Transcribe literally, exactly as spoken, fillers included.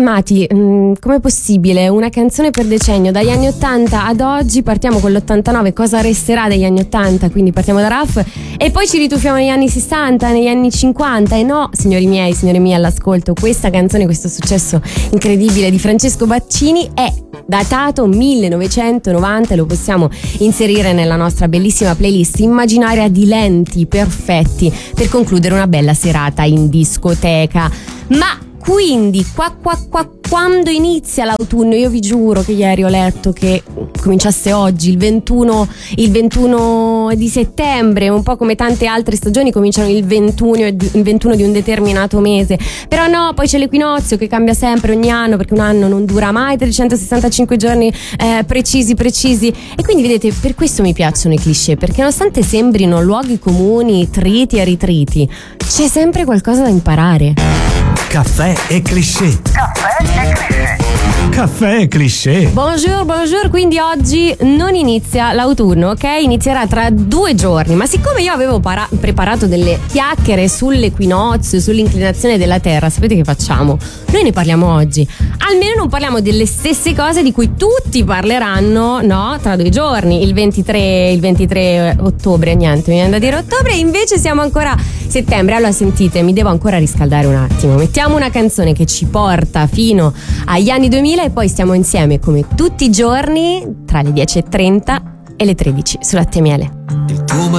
Mati, mh, com'è possibile? Una canzone per decennio, dagli anni ottanta ad oggi. Partiamo con l'ottantanove, cosa resterà degli anni ottanta? Quindi partiamo da Raf e poi ci rituffiamo negli anni sessanta, negli anni cinquanta. E no, signori miei, signore mie all'ascolto, questa canzone, questo successo incredibile di Francesco Baccini è datato millenovecentonovanta e lo possiamo inserire nella nostra bellissima playlist immaginaria di lenti perfetti per concludere una bella serata in discoteca. Ma quindi qua qua qua quando inizia l'autunno? Io vi giuro che ieri ho letto che cominciasse oggi, il ventuno, il ventuno di settembre, un po' come tante altre stagioni cominciano il ventuno, il ventuno di un determinato mese. Però no, poi c'è l'equinozio che cambia sempre ogni anno, perché un anno non dura mai trecentosessantacinque giorni eh, precisi precisi. E quindi vedete, per questo mi piacciono i cliché, perché nonostante sembrino luoghi comuni, triti e ritriti, c'è sempre qualcosa da imparare. Caffè e cliché. Caffè e cliché. Caffè e cliché. Buongiorno, buongiorno. Quindi oggi non inizia l'autunno, ok? Inizierà tra due giorni. Ma siccome io avevo para- preparato delle chiacchiere sull'equinozio, sull'inclinazione della Terra, sapete che facciamo? Noi ne parliamo oggi. Almeno non parliamo delle stesse cose di cui tutti parleranno, no? Tra due giorni, il ventitré, il ventitré ottobre, niente, mi viene da dire ottobre, invece siamo ancora settembre. Allora sentite, mi devo ancora riscaldare un attimo. Mettiamo una canzone che ci porta fino agli anni duemila e poi stiamo insieme come tutti i giorni tra le dieci e trenta e le tredici su Latte e Miele. Il